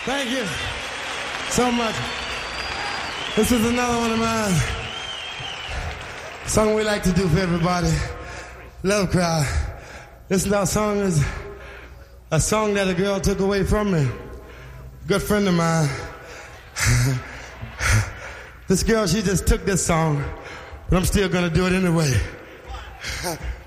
Thank you so much. This is another one of mine. Song we like to do for everybody. Love Cry. This now song is a song that a girl took away from me. Good friend of mine. This girl, she just took this song, but I'm still gonna do it anyway.